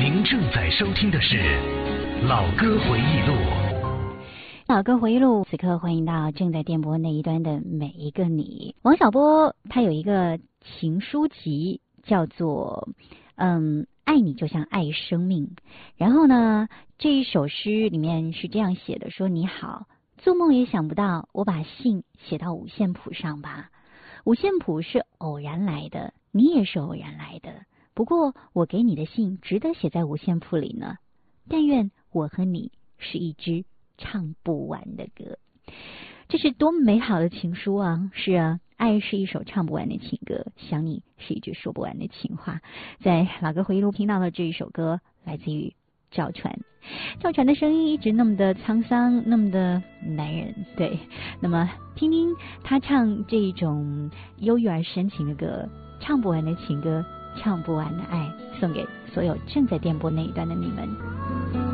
您正在收听的是《老歌回忆录》。 老歌回忆录，此刻欢迎到正在电波那一端的每一个你。王小波他有一个情书集，叫做爱你就像爱生命。然后呢，这一首诗里面是这样写的，说你好，做梦也想不到我把信写到五线谱上吧。五线谱是偶然来的，你也是偶然来的，不过我给你的信值得写在五线谱里呢。但愿我和你是一支唱不完的歌。这是多么美好的情书啊！是啊，爱是一首唱不完的情歌，想你是一句说不完的情话。在老歌回忆录听到的这一首歌来自于赵传。赵传的声音一直那么的沧桑，那么的男人，对。那么听听他唱这一种忧郁而深情的歌，唱不完的情歌，唱不完的爱，送给所有正在电波那一端的你们。